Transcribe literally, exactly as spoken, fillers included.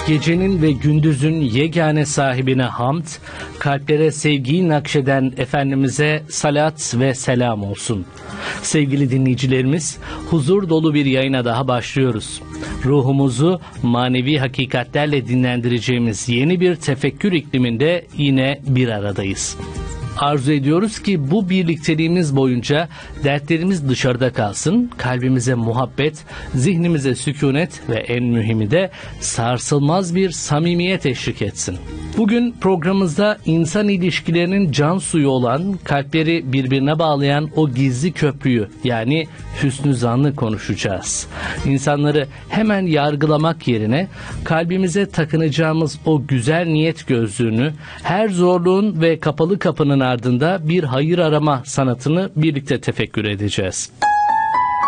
Gecenin ve gündüzün yegane sahibine hamd, kalplere sevgiyi nakşeden Efendimiz'e salat ve selam olsun. Sevgili dinleyicilerimiz, huzur dolu bir yayına daha başlıyoruz. Ruhumuzu manevi hakikatlerle dinlendireceğimiz yeni bir tefekkür ikliminde yine bir aradayız. Arzu ediyoruz ki bu birlikteliğimiz boyunca dertlerimiz dışarıda kalsın, kalbimize muhabbet, zihnimize sükunet ve en mühimi de sarsılmaz bir samimiyet eşlik etsin. Bugün programımızda insan ilişkilerinin can suyu olan, kalpleri birbirine bağlayan o gizli köprüyü yani hüsnü zannı konuşacağız. İnsanları hemen yargılamak yerine kalbimize takınacağımız o güzel niyet gözlüğünü, her zorluğun ve kapalı kapının ardında bir hayır arama sanatını birlikte tefekkür edeceğiz.